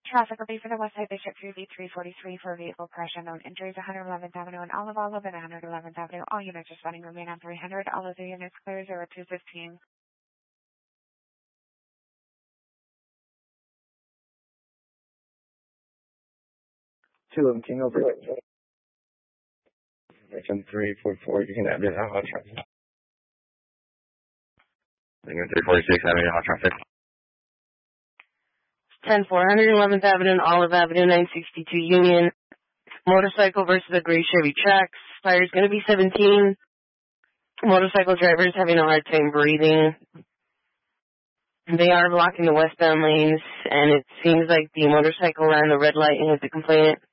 Traffic will be for the West Side Bishop 3V343 for a vehicle crash unknown injuries, 111th Avenue and Olive, and 111th Avenue. All units responding remain on 300. All other units clear 0215. 2 King over. Section 344, you can have it hot traffic. 346, having hot traffic. 10-400, 11th Avenue and Olive Avenue, 962 Union. Motorcycle versus a gray Chevy Trax. Fire's going to be 17. Motorcycle driver is having a hard time breathing. They are blocking the westbound lanes, and it seems like the motorcycle ran the red light and hit the complainant.